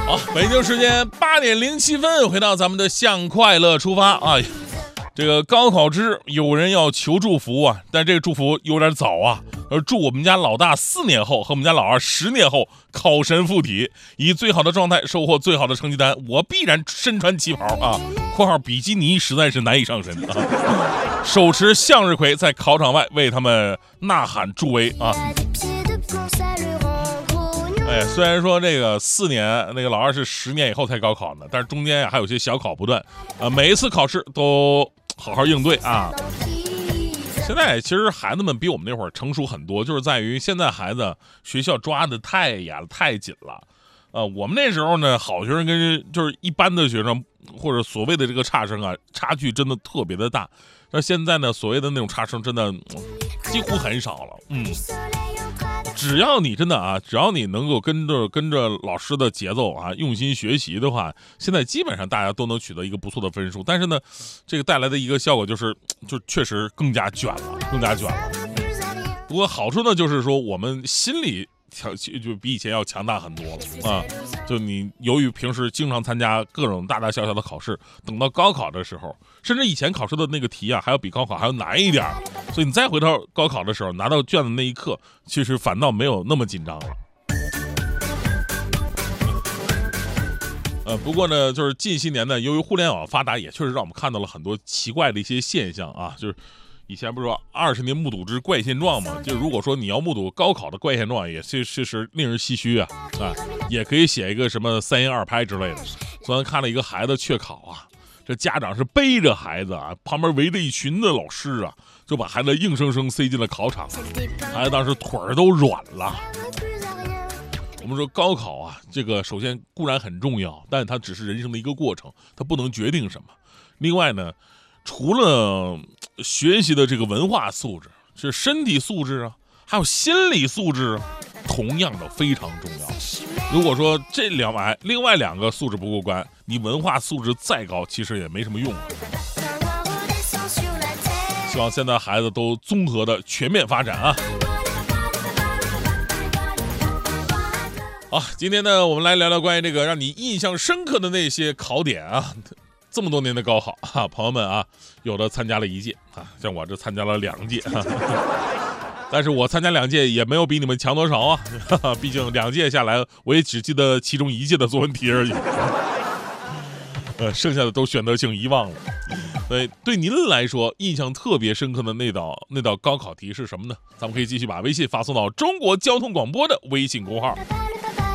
好，北京时间8:07，回到咱们的向快乐出发啊！这个高考之有人要求祝福啊，但这个祝福有点早啊。祝我们家老大4年后和我们家老二10年后考神附体，以最好的状态收获最好的成绩单。我必然身穿旗袍啊（括号比基尼实在是难以上身啊），手持向日葵在考场外为他们呐喊助威啊！哎，虽然说这个4年，那个老二是10年以后才高考呢，但是中间还有些小考不断啊，每一次考试都好好应对啊。现在其实孩子们比我们那会儿成熟很多，就是在于现在孩子学校抓的太严了、太紧了。我们那时候呢，好学生跟就是一般的学生或者所谓的这个差生啊，差距真的特别的大。那现在呢，所谓的那种差生真的几乎很少了。只要你真的啊，只要你能够跟着老师的节奏啊，用心学习的话，现在基本上大家都能取得一个不错的分数。但是呢，这个带来的一个效果就确实更加卷了。不过好处呢，就是说我们心理就比以前要强大很多了啊！就你由于平时经常参加各种大大小小的考试，等到高考的时候，甚至以前考试的那个题啊，还要比高考还要难一点，所以你再回头高考的时候，拿到卷子那一刻，其实反倒没有那么紧张了。不过呢，就是近些年呢，由于互联网发达，也确实让我们看到了很多奇怪的一些现象啊，就是。以前不是说20年目睹之怪现状吗？就如果说你要目睹高考的怪现状，也是令人唏嘘啊！也可以写一个什么3言2拍之类的。昨天看了一个孩子确考啊，这家长是背着孩子啊，旁边围着一群的老师啊，就把孩子硬生生塞进了考场，孩子当时腿儿都软了。我们说高考啊，这个首先固然很重要，但它只是人生的一个过程，它不能决定什么。另外呢，除了学习的这个文化素质，是身体素质啊，还有心理素质，同样的非常重要。如果说另外2个素质不过关，你文化素质再高，其实也没什么用。希望现在孩子都综合的全面发展啊！好，今天呢，我们来聊聊关于这个让你印象深刻的那些考点啊。这么多年的高考啊，朋友们啊，有的参加了1届啊，像我这参加了2届啊，但是我参加2届也没有比你们强多少啊，毕竟2届下来，我也只记得其中1届的作文题而已，剩下的都选择性遗忘了。对您来说，印象特别深刻的那道高考题是什么呢？咱们可以继续把微信发送到中国交通广播的微信公号。